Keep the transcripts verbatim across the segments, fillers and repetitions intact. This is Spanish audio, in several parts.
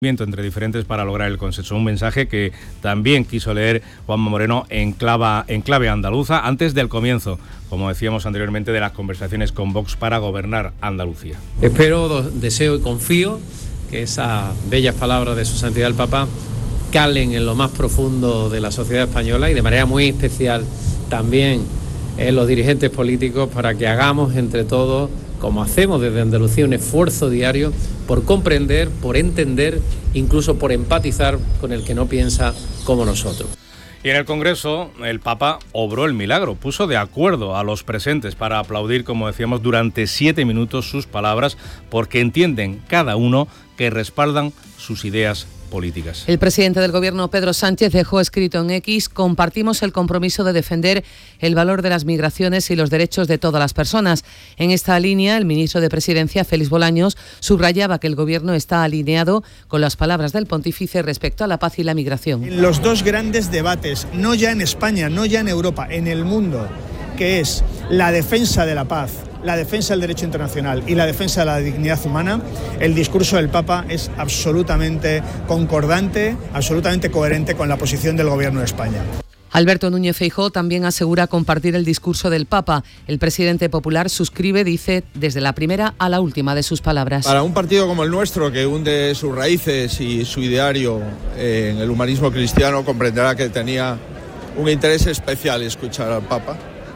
entre diferentes para lograr el consenso. Un mensaje que también quiso leer Juanma Moreno en, clava, en clave andaluza antes del comienzo, como decíamos anteriormente, de las conversaciones con Vox para gobernar Andalucía. Espero, deseo y confío que esas bellas palabras de su santidad el Papa calen en lo más profundo de la sociedad española y de manera muy especial también en los dirigentes políticos, para que hagamos entre todos, como hacemos desde Andalucía, un esfuerzo diario por comprender, por entender, incluso por empatizar con el que no piensa como nosotros. Y en el Congreso, el Papa obró el milagro, puso de acuerdo a los presentes para aplaudir, como decíamos, durante siete minutos sus palabras, porque entienden cada uno que respaldan sus ideas políticas. El presidente del Gobierno, Pedro Sánchez, dejó escrito en X: compartimos el compromiso de defender el valor de las migraciones y los derechos de todas las personas. En esta línea, el ministro de Presidencia, Félix Bolaños, subrayaba que el Gobierno está alineado con las palabras del pontífice respecto a la paz y la migración. En los dos grandes debates, no ya en España, no ya en Europa, en el mundo, que es la defensa de la paz, la defensa del derecho internacional y la defensa de la dignidad humana, el discurso del Papa es absolutamente concordante, absolutamente coherente con la posición del Gobierno de España. Alberto Núñez Feijóo también asegura compartir el discurso del Papa. El presidente popular suscribe, dice, desde la primera a la última de sus palabras. Para un partido como el nuestro, que hunde sus raíces y su ideario en el humanismo cristiano, comprenderá que tenía un interés especial escuchar al Papa,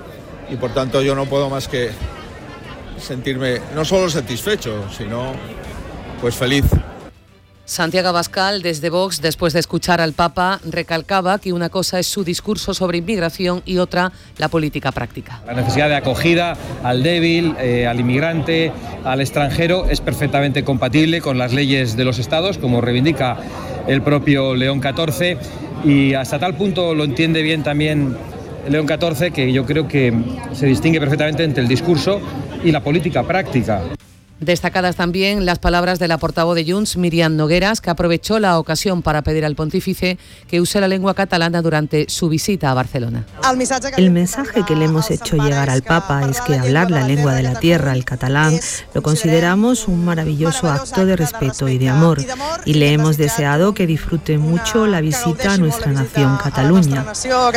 y por tanto yo no puedo más que sentirme no solo satisfecho, sino pues feliz. Santiago Abascal, desde Vox, después de escuchar al Papa, recalcaba que una cosa es su discurso sobre inmigración y otra la política práctica. La necesidad de acogida al débil, eh, al inmigrante, al extranjero, es perfectamente compatible con las leyes de los estados, como reivindica el propio León catorce, y hasta tal punto lo entiende bien también León catorce, que yo creo que se distingue perfectamente entre el discurso y la política práctica. Destacadas también las palabras de la portavoz de Junts, Míriam Nogueras, que aprovechó la ocasión para pedir al pontífice que use la lengua catalana durante su visita a Barcelona. El mensaje que le hemos hecho llegar al Papa es que hablar la lengua de la tierra, el catalán, lo consideramos un maravilloso acto de respeto y de amor, y le hemos deseado que disfrute mucho la visita a nuestra nación, Cataluña.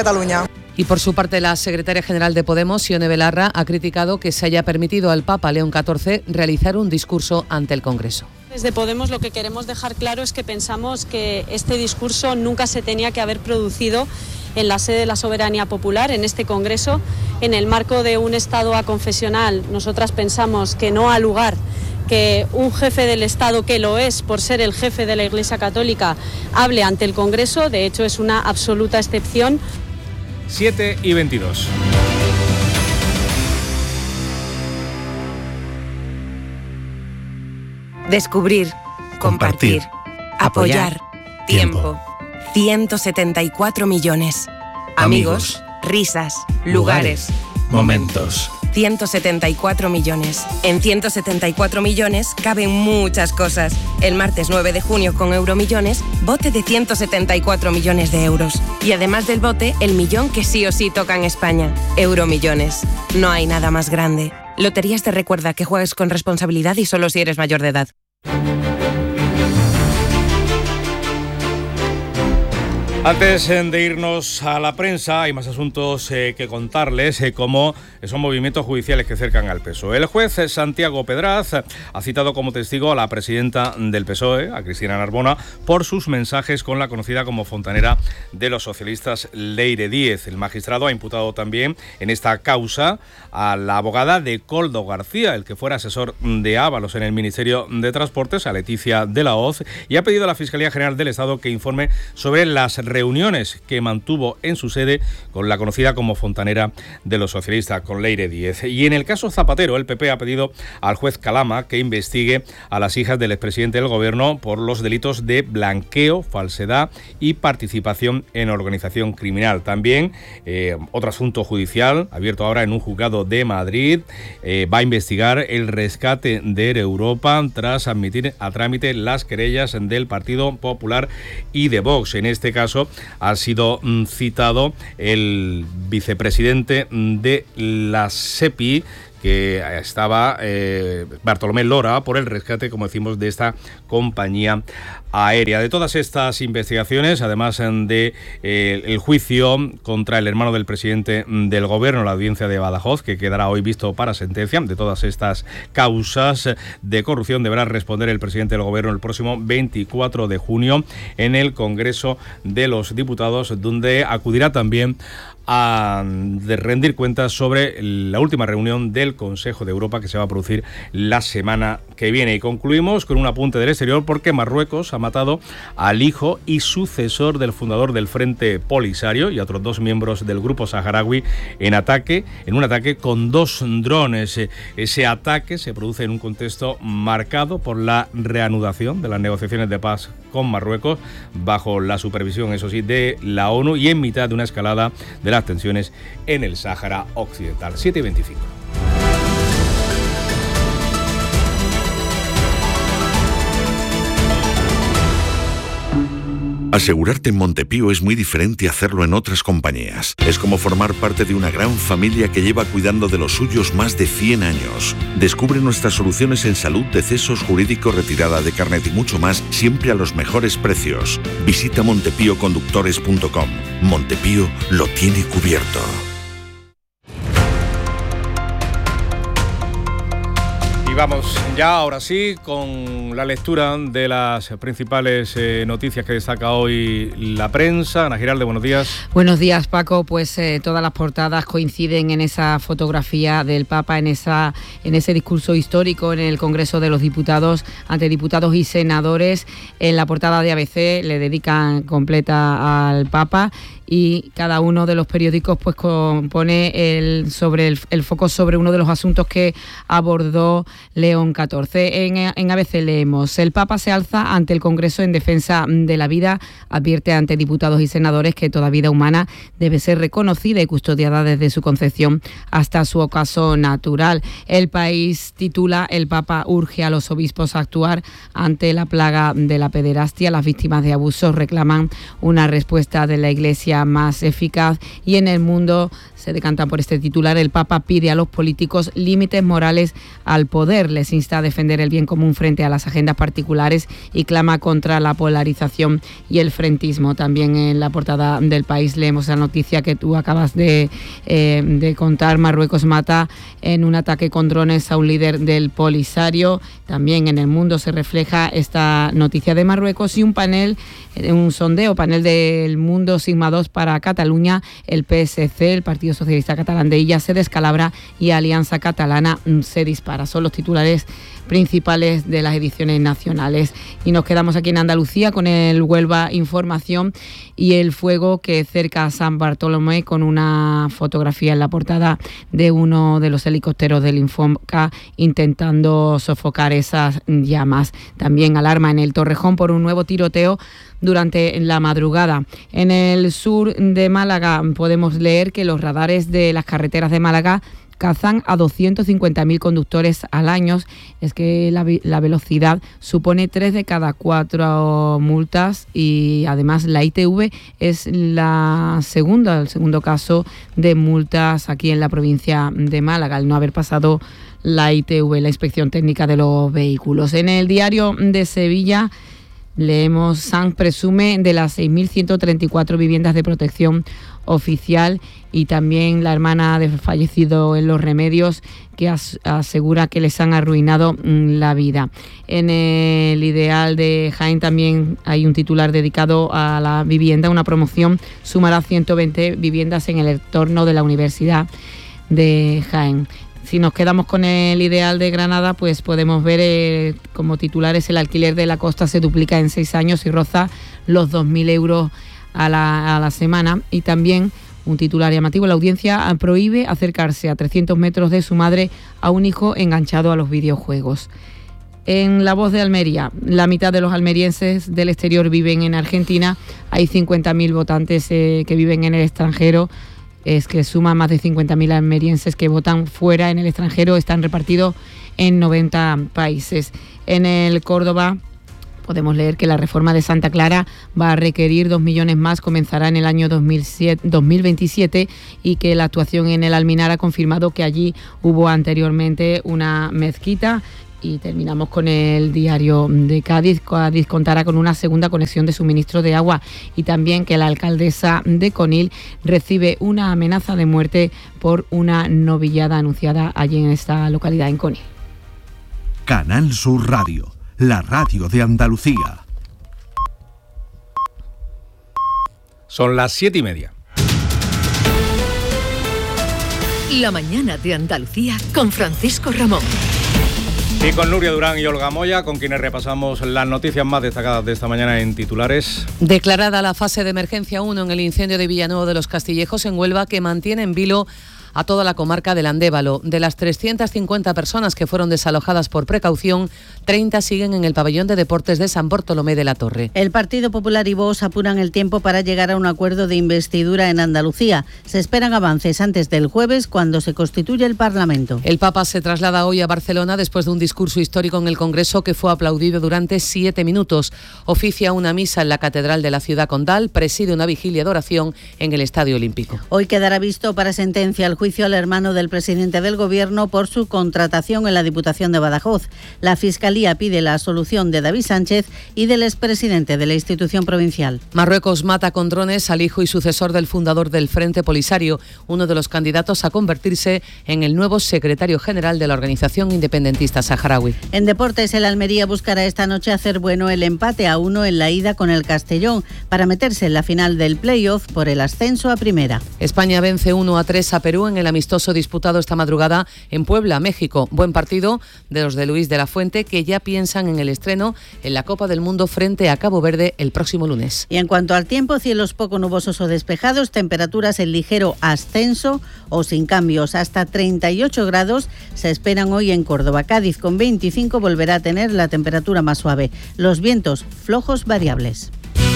Y por su parte, la secretaria general de Podemos, Sione Belarra, ha criticado que se haya permitido al Papa León catorce realizar un discurso ante el Congreso. Desde Podemos lo que queremos dejar claro es que pensamos que este discurso nunca se tenía que haber producido en la sede de la soberanía popular, en este Congreso, en el marco de un Estado aconfesional. Nosotras pensamos que no ha lugar que un jefe del Estado, que lo es por ser el jefe de la Iglesia Católica, hable ante el Congreso. De hecho, es una absoluta excepción. siete y veintidós. Descubrir, compartir, apoyar, tiempo. ciento setenta y cuatro millones. Amigos, risas, lugares, momentos. ciento setenta y cuatro millones. En ciento setenta y cuatro millones caben muchas cosas. El martes nueve de junio con Euromillones, bote de ciento setenta y cuatro millones de euros. Y además del bote, el millón que sí o sí toca en España. Euromillones. No hay nada más grande. Loterías te recuerda que juegues con responsabilidad y solo si eres mayor de edad. Antes de irnos a la prensa, hay más asuntos eh, que contarles, eh, como son movimientos judiciales que cercan al P S O E. El juez Santiago Pedraz ha citado como testigo a la presidenta del P S O E, a Cristina Narbona, por sus mensajes con la conocida como fontanera de los socialistas, Leire Díez. El magistrado ha imputado también en esta causa a la abogada de Koldo García, el que fuera asesor de Ábalos en el Ministerio de Transportes, a Leticia de la Hoz, y ha pedido a la Fiscalía General del Estado que informe sobre las reuniones que mantuvo en su sede con la conocida como fontanera de los socialistas, con Leire Díez. Y en el caso Zapatero, el P P ha pedido al juez Calama que investigue a las hijas del expresidente del Gobierno por los delitos de blanqueo, falsedad y participación en organización criminal. También eh, otro asunto judicial abierto ahora en un juzgado de Madrid, eh, va a investigar el rescate de Air Europa tras admitir a trámite las querellas del Partido Popular y de Vox. En este caso ha sido citado el vicepresidente de la SEPI, que estaba eh, Bartolomé Lora por el rescate, como decimos, de esta compañía aérea. De todas estas investigaciones, además de eh, el juicio contra el hermano del presidente del gobierno, la audiencia de Badajoz, que quedará hoy visto para sentencia, de todas estas causas de corrupción deberá responder el presidente del gobierno el próximo veinticuatro de junio en el Congreso de los Diputados, donde acudirá también a de rendir cuentas sobre la última reunión del Consejo de Europa que se va a producir la semana que viene. Y concluimos con un apunte del exterior, porque Marruecos ha matado al hijo y sucesor del fundador del Frente Polisario y a otros dos miembros del grupo saharaui en ataque, en un ataque con dos drones. Ese ataque se produce en un contexto marcado por la reanudación de las negociaciones de paz con Marruecos, bajo la supervisión, eso sí, de la ONU, y en mitad de una escalada de las tensiones en el Sáhara Occidental. siete y veinticinco. Asegurarte en Montepío es muy diferente a hacerlo en otras compañías. Es como formar parte de una gran familia que lleva cuidando de los suyos más de cien años. Descubre nuestras soluciones en salud, decesos, jurídico, retirada de carnet y mucho más, siempre a los mejores precios. Visita montepío conductores punto com. Montepío lo tiene cubierto. Vamos ya, ahora sí, con la lectura de las principales eh, noticias que destaca hoy la prensa. Ana Giralde, buenos días. Buenos días, Paco. Pues eh, todas las portadas coinciden en esa fotografía del Papa, en esa en ese discurso histórico en el Congreso de los Diputados, ante diputados y senadores. En la portada de A B C le dedican completa al Papa, y cada uno de los periódicos pues pone el, sobre el, el foco sobre uno de los asuntos que abordó León catorce. En, en A B C leemos: el Papa se alza ante el Congreso en defensa de la vida, advierte ante diputados y senadores que toda vida humana debe ser reconocida y custodiada desde su concepción hasta su ocaso natural. El País titula: el Papa urge a los obispos a actuar ante la plaga de la pederastia. Las víctimas de abusos reclaman una respuesta de la Iglesia más eficaz. Y en El Mundo se decantan por este titular: el Papa pide a los políticos límites morales al poder, les insta a defender el bien común frente a las agendas particulares y clama contra la polarización y el frentismo. También en la portada del País leemos la noticia que tú acabas de, eh, de contar: Marruecos mata en un ataque con drones a un líder del Polisario. También en El Mundo se refleja esta noticia de Marruecos, y un panel, un sondeo, panel del Mundo Sigma dos para Cataluña. El P S C, el Partido Socialista Catalán de Illa, se descalabra y Alianza Catalana se dispara. Son los titulares principales de las ediciones nacionales. Y nos quedamos aquí en Andalucía con el Huelva Información y el fuego que cerca a San Bartolomé, con una fotografía en la portada de uno de los helicópteros del Infoca intentando sofocar esas llamas. También alarma en el Torrejón por un nuevo tiroteo durante la madrugada. En el sur de Málaga podemos leer que los radares de las carreteras de Málaga cazan a doscientos cincuenta mil conductores al año. Es que la, la velocidad supone tres de cada cuatro multas, y además la I T V es la segunda, el segundo caso de multas aquí en la provincia de Málaga, al no haber pasado la I T V, la inspección técnica de los vehículos. En el Diario de Sevilla leemos: Sanz presume de las seis mil ciento treinta y cuatro viviendas de protección oficial, y también la hermana de fallecido en Los Remedios, que as- asegura que les han arruinado mm, la vida. En el Ideal de Jaén también hay un titular dedicado a la vivienda. Una promoción sumará ciento veinte viviendas en el entorno de la Universidad de Jaén. Si nos quedamos con el Ideal de Granada, pues podemos ver eh, como titulares: el alquiler de la costa se duplica en seis años y roza los dos mil euros a la, a la semana. Y también un titular llamativo: la audiencia prohíbe acercarse a trescientos metros de su madre a un hijo enganchado a los videojuegos. En La Voz de Almería, la mitad de los almerienses del exterior viven en Argentina. Hay cincuenta mil votantes eh, que viven en el extranjero. Es que suma más de cincuenta mil almerienses que votan fuera en el extranjero. Están repartidos en noventa países. En el Córdoba podemos leer que la reforma de Santa Clara va a requerir dos millones más, comenzará en el año dos mil veintisiete, y que la actuación en el Alminar ha confirmado que allí hubo anteriormente una mezquita. Y terminamos con el diario de Cádiz. Cádiz contará con una segunda conexión de suministro de agua, y también que la alcaldesa de Conil recibe una amenaza de muerte por una novillada anunciada allí en esta localidad, en Conil. Canal Sur Radio, la radio de Andalucía. Son las siete y media. La mañana de Andalucía con Francisco Ramón. Y con Nuria Durán y Olga Moya, con quienes repasamos las noticias más destacadas de esta mañana en titulares. Declarada la fase de emergencia uno en el incendio de Villanueva de los Castillejos, en Huelva, que mantiene en vilo a toda la comarca del Andévalo. De las trescientas cincuenta personas que fueron desalojadas por precaución, treinta siguen en el pabellón de deportes de San Bartolomé de la Torre. El Partido Popular y Vox apuran el tiempo para llegar a un acuerdo de investidura en Andalucía. Se esperan avances antes del jueves, cuando se constituye el Parlamento. El Papa se traslada hoy a Barcelona después de un discurso histórico en el Congreso que fue aplaudido durante siete minutos. Oficia una misa en la Catedral de la Ciudad Condal, preside una vigilia de oración en el Estadio Olímpico. Hoy quedará visto para sentencia el juicio al hermano del presidente del Gobierno por su contratación en la Diputación de Badajoz. La Fiscalía pide la absolución de David Sánchez y del expresidente de la institución provincial. Marruecos mata con drones al hijo y sucesor del fundador del Frente Polisario, uno de los candidatos a convertirse en el nuevo secretario general de la organización independentista saharaui. En deportes, el Almería buscará esta noche hacer bueno el empate a uno en la ida con el Castellón para meterse en la final del play-off por el ascenso a primera. España vence uno a tres a Perú en el amistoso disputado esta madrugada en Puebla, México. Buen partido de los de Luis de la Fuente, que ya piensan en el estreno en la Copa del Mundo frente a Cabo Verde el próximo lunes. Y en cuanto al tiempo, cielos poco nubosos o despejados, temperaturas en ligero ascenso o sin cambios. Hasta treinta y ocho grados se esperan hoy en Córdoba. Cádiz con veinticinco volverá a tener la temperatura más suave. Los vientos flojos variables.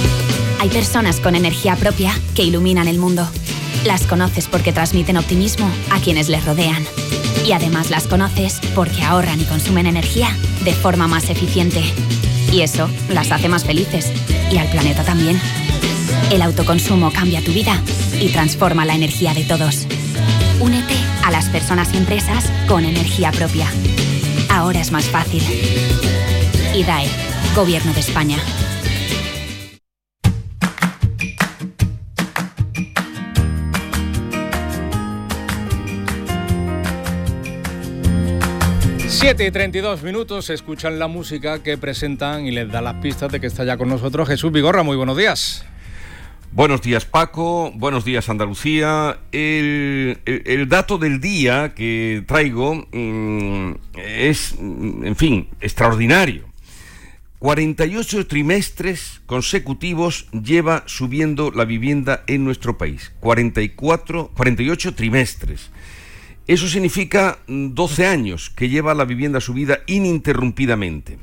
Hay personas con energía propia que iluminan el mundo. Las conoces porque transmiten optimismo a quienes les rodean. Y además las conoces porque ahorran y consumen energía de forma más eficiente. Y eso las hace más felices. Y al planeta también. El autoconsumo cambia tu vida y transforma la energía de todos. Únete a las personas y empresas con energía propia. Ahora es más fácil. I D A E, Gobierno de España. siete y treinta y dos minutos, escuchan la música que presentan y les da las pistas de que está ya con nosotros Jesús Vigorra. Muy buenos días. Buenos días, Paco. Buenos días, Andalucía. El, el, el dato del día que traigo mmm, es, en fin, extraordinario. cuarenta y ocho trimestres consecutivos lleva subiendo la vivienda en nuestro país. cuarenta y cuatro, cuarenta y ocho trimestres. Eso significa doce años que lleva la vivienda subida ininterrumpidamente.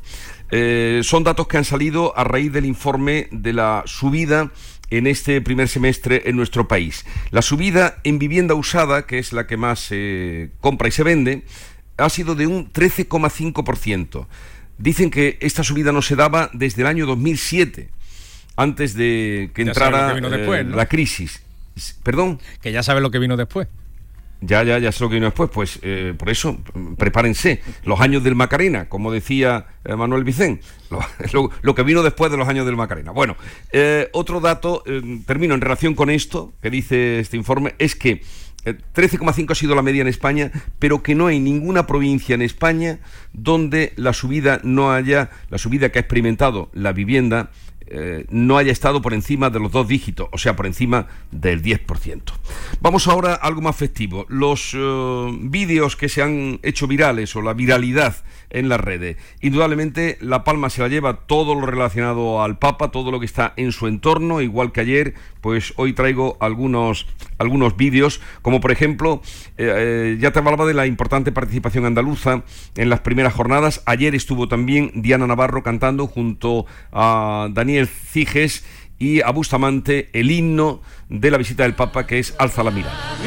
Eh, son datos que han salido a raíz del informe de la subida en este primer semestre en nuestro país. La subida en vivienda usada, que es la que más se eh, compra y se vende, ha sido de un trece coma cinco por ciento. Dicen que esta subida no se daba desde el año dos mil siete, antes de que ya entrara que después, eh, ¿no? la crisis. ¿Perdón? Que ya sabe lo que vino después. Ya, ya, ya sé lo que vino después, pues eh, por eso, prepárense, los años del Macarena, como decía eh, Manuel Vicén, lo, lo, lo que vino después de los años del Macarena. Bueno, eh, otro dato, eh, termino en relación con esto, que dice este informe, es que eh, trece coma cinco ha sido la media en España, pero que no hay ninguna provincia en España donde la subida no haya, la subida que ha experimentado la vivienda, Eh, no haya estado por encima de los dos dígitos, o sea, por encima del diez por ciento. Vamos ahora a algo más festivo. Los uh, vídeos que se han hecho virales o la viralidad en las redes. Indudablemente la palma se la lleva todo lo relacionado al Papa, todo lo que está en su entorno, igual que ayer, pues hoy traigo algunos, algunos vídeos, como por ejemplo, eh, eh, ya te hablaba de la importante participación andaluza en las primeras jornadas. Ayer estuvo también Diana Navarro cantando junto a Daniel Ciges y a Bustamante el himno de la visita del Papa, que es Alza la mirada.